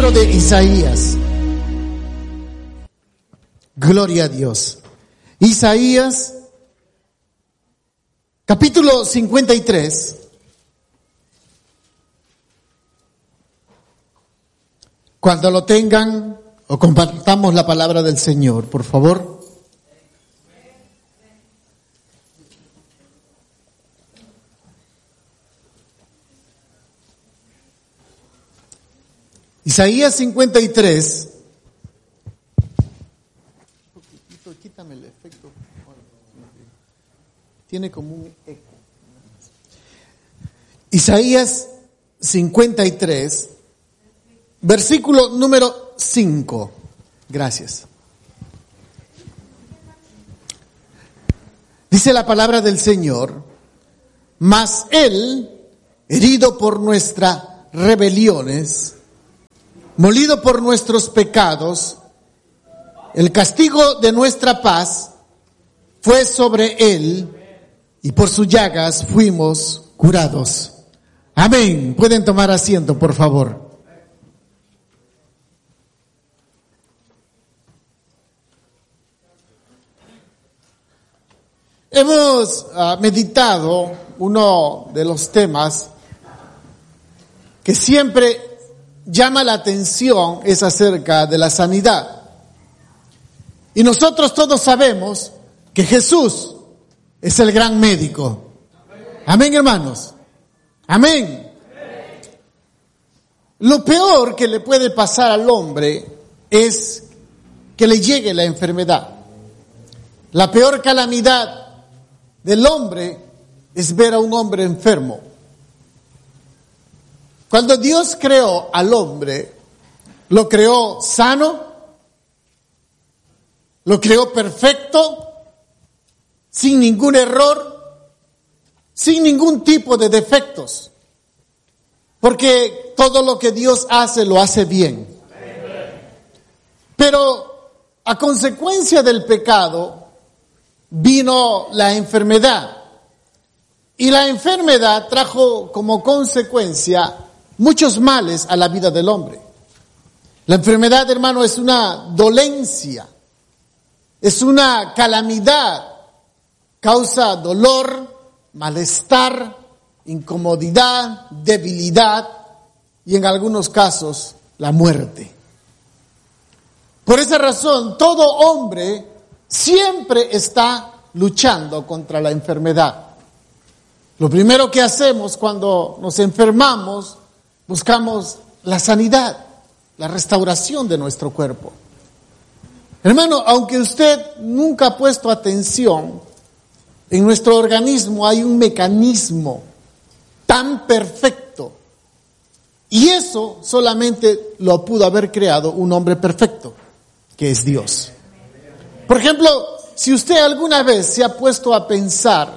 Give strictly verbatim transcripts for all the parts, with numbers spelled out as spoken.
libro de Isaías. Gloria a Dios. Isaías, capítulo cincuenta y tres. Cuando lo tengan, o compartamos la palabra del Señor, por favor. Isaías cincuenta y tres. Quítame el efecto. Tiene como un eco. Isaías cincuenta y tres, versículo número cinco. Gracias. Dice la palabra del Señor: mas Él, herido por nuestras rebeliones, molido por nuestros pecados, el castigo de nuestra paz fue sobre Él, y por sus llagas fuimos curados. Amén. Pueden tomar asiento, por favor. Hemos uh, meditado uno de los temas que siempre llama la atención, es acerca de la sanidad. Y nosotros todos sabemos que Jesús es el gran médico. Amén, hermanos. Amén. Lo peor que le puede pasar al hombre es que le llegue la enfermedad. La peor calamidad del hombre es ver a un hombre enfermo. Cuando Dios creó al hombre, lo creó sano, lo creó perfecto, sin ningún error, sin ningún tipo de defectos. Porque todo lo que Dios hace, lo hace bien. Pero a consecuencia del pecado, vino la enfermedad. Y la enfermedad trajo como consecuencia muchos males a la vida del hombre. La enfermedad, hermano, es una dolencia, es una calamidad, causa dolor, malestar, incomodidad, debilidad y en algunos casos la muerte. Por esa razón, todo hombre siempre está luchando contra la enfermedad. Lo primero que hacemos cuando nos enfermamos, buscamos la sanidad, la restauración de nuestro cuerpo. Hermano, aunque usted nunca ha puesto atención, en nuestro organismo hay un mecanismo tan perfecto. Y eso solamente lo pudo haber creado un hombre perfecto, que es Dios. Por ejemplo, si usted alguna vez se ha puesto a pensar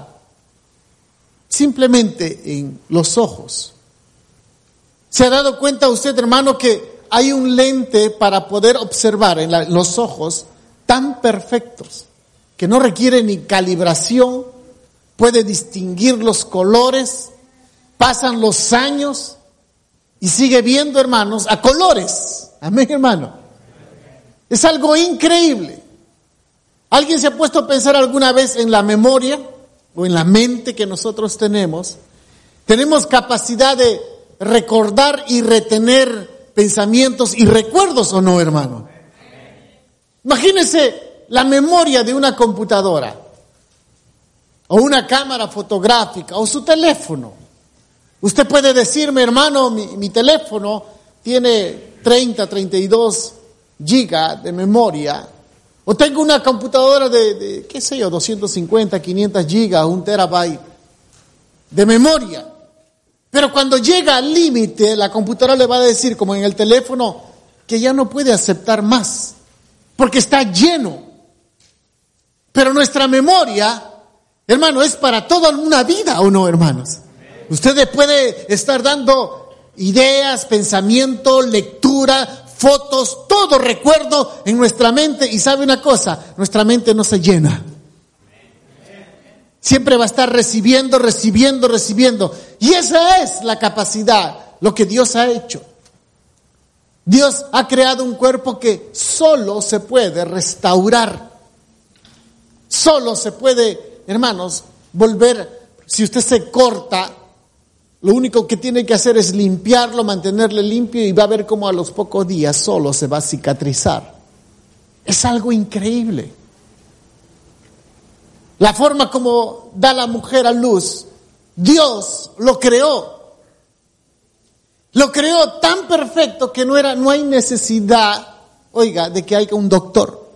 simplemente en los ojos, ¿se ha dado cuenta usted, hermano, que hay un lente para poder observar en la, los ojos tan perfectos que no requiere ni calibración, puede distinguir los colores, pasan los años y sigue viendo, hermanos, a colores? Amén, hermano. Es algo increíble. ¿Alguien se ha puesto a pensar alguna vez en la memoria o en la mente que nosotros tenemos? Tenemos capacidad de recordar y retener pensamientos y recuerdos, ¿o no, hermano? Imagínese la memoria de una computadora o una cámara fotográfica o su teléfono. Usted puede decirme, hermano, mi, mi teléfono tiene treinta, treinta y dos gigas de memoria, o tengo una computadora de, de, qué sé yo, doscientos cincuenta, quinientos gigas, un terabyte de memoria. Pero cuando llega al límite, la computadora le va a decir, como en el teléfono, que ya no puede aceptar más, porque está lleno. Pero nuestra memoria, hermano, es para toda una vida, ¿o no, hermanos? Usted puede estar dando ideas, pensamiento, lectura, fotos, todo recuerdo en nuestra mente, y sabe una cosa, nuestra mente no se llena. Siempre va a estar recibiendo, recibiendo, recibiendo. Y esa es la capacidad, lo que Dios ha hecho. Dios ha creado un cuerpo que solo se puede restaurar. Solo se puede, hermanos, volver. Si usted se corta, lo único que tiene que hacer es limpiarlo, mantenerle limpio y va a ver cómo a los pocos días solo se va a cicatrizar. Es algo increíble. La forma como da la mujer a luz, Dios lo creó. Lo creó tan perfecto que no era, no hay necesidad, oiga, de que haya un doctor.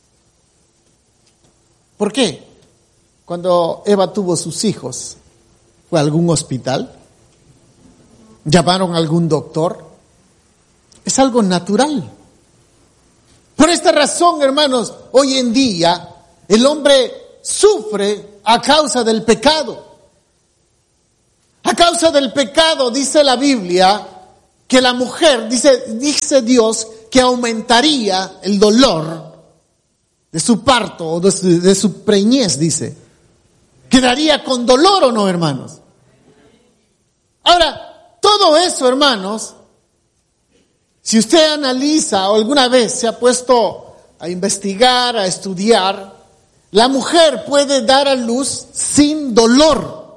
¿Por qué? Cuando Eva tuvo sus hijos, ¿fue a algún hospital? ¿Llamaron a algún doctor? Es algo natural. Por esta razón, hermanos, hoy en día el hombre sufre a causa del pecado. A causa del pecado, dice la Biblia, que la mujer, dice, dice Dios, que aumentaría el dolor de su parto o de su, de su preñez, dice. ¿Quedaría con dolor o no, hermanos? Ahora, todo eso, hermanos, si usted analiza o alguna vez se ha puesto a investigar, a estudiar, la mujer puede dar a luz sin dolor.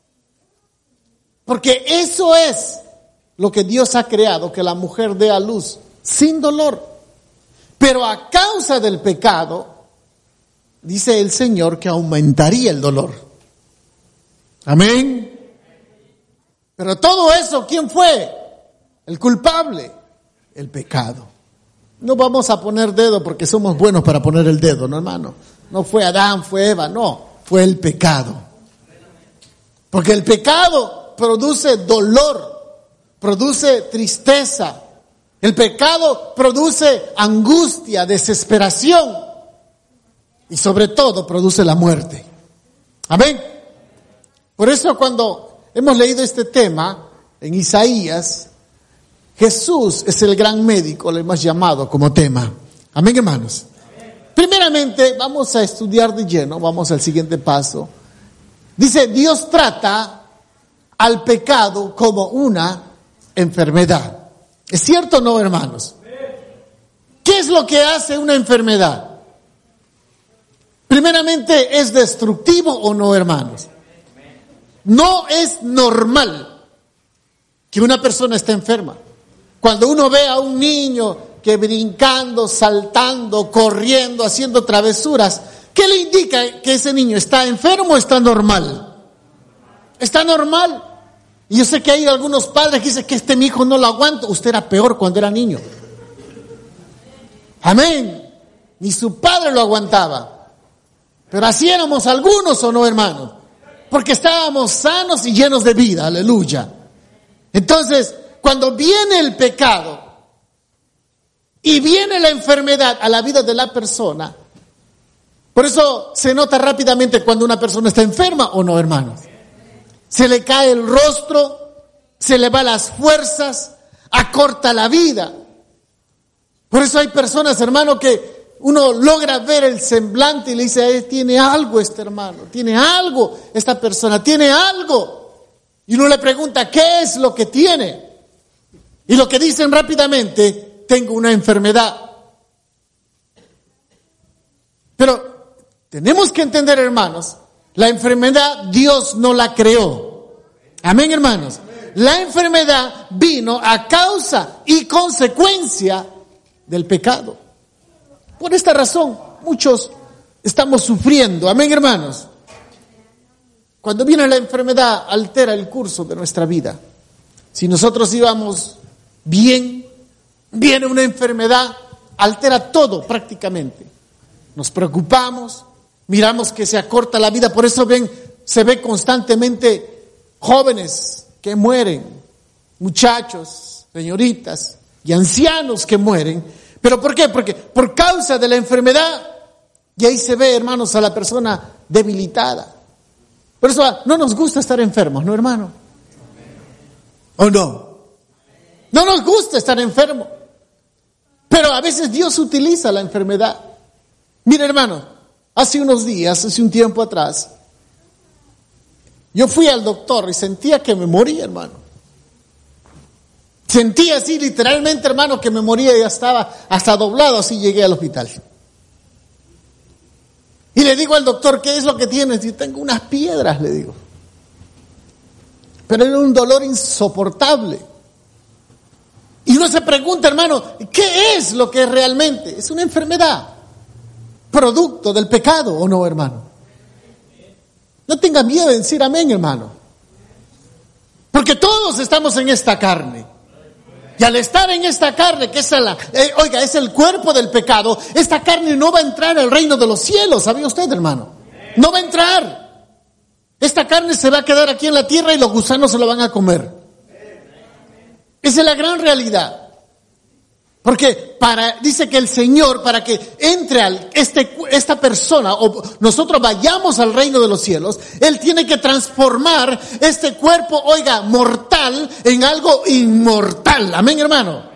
Porque eso es lo que Dios ha creado, que la mujer dé a luz sin dolor. Pero a causa del pecado, dice el Señor que aumentaría el dolor. Amén. Pero todo eso, ¿quién fue? El culpable, el pecado. No vamos a poner dedo porque somos buenos para poner el dedo, no, hermano. No fue Adán, fue Eva, no, fue el pecado. Porque el pecado produce dolor, produce tristeza. El pecado produce angustia, desesperación y sobre todo produce la muerte. Amén. Por eso cuando hemos leído este tema en Isaías, Jesús es el gran médico, lo hemos llamado como tema. Amén, hermanos. Primeramente vamos a estudiar de lleno, vamos al siguiente paso. Dice, Dios trata al pecado como una enfermedad. ¿Es cierto o no, hermanos? ¿Qué es lo que hace una enfermedad? Primeramente, ¿es destructivo o no, hermanos? No es normal que una persona esté enferma. Cuando uno ve a un niño que brincando, saltando, corriendo, haciendo travesuras, ¿qué le indica que ese niño está enfermo o está normal? Está normal. Y yo sé que hay algunos padres que dicen que este mi hijo no lo aguanto. Usted era peor cuando era niño. Amén. Ni su padre lo aguantaba. Pero así éramos algunos, ¿o no, hermanos? Porque estábamos sanos y llenos de vida. Aleluya. Entonces, cuando viene el pecado y viene la enfermedad a la vida de la persona, por eso se nota rápidamente cuando una persona está enferma o no, hermanos. Se le cae el rostro, se le van las fuerzas, acorta la vida. Por eso hay personas, hermano, que uno logra ver el semblante y le dice, eh, tiene algo este hermano, tiene algo esta persona, tiene algo. Y uno le pregunta, ¿qué es lo que tiene? Y lo que dicen rápidamente, tengo una enfermedad. Pero tenemos que entender, hermanos, la enfermedad Dios no la creó. Amén, hermanos. La enfermedad vino a causa y consecuencia del pecado. Por esta razón, muchos estamos sufriendo. Amén, hermanos. Cuando viene la enfermedad, altera el curso de nuestra vida. Si nosotros íbamos bien, viene una enfermedad, altera todo prácticamente. Nos preocupamos, miramos que se acorta la vida, por eso ven, se ve constantemente jóvenes que mueren, muchachos, señoritas y ancianos que mueren. ¿Pero por qué? Porque por causa de la enfermedad, y ahí se ve, hermanos, a la persona debilitada. Por eso no nos gusta estar enfermos, ¿no, hermano? ¿O no? No nos gusta estar enfermos. Pero a veces Dios utiliza la enfermedad. Mira, hermano, hace unos días, hace un tiempo atrás, yo fui al doctor y sentía que me moría, hermano. Sentí así literalmente, hermano, que me moría y ya estaba hasta doblado, así llegué al hospital. Y le digo al doctor, ¿qué es lo que tienes? Y tengo unas piedras, le digo. Pero era un dolor insoportable. Y uno se pregunta, hermano, ¿qué es lo que es realmente? Es una enfermedad, producto del pecado, ¿o no, hermano? No tenga miedo de decir amén, hermano. Porque todos estamos en esta carne. Y al estar en esta carne, que es la, eh, oiga, es el cuerpo del pecado, esta carne no va a entrar al reino de los cielos, ¿sabía usted, hermano? No va a entrar. Esta carne se va a quedar aquí en la tierra y los gusanos se lo van a comer. Esa es la gran realidad. Porque para, dice que el Señor, para que entre al, este, esta persona, o nosotros vayamos al reino de los cielos, Él tiene que transformar este cuerpo, oiga, mortal, en algo inmortal. Amén, hermano.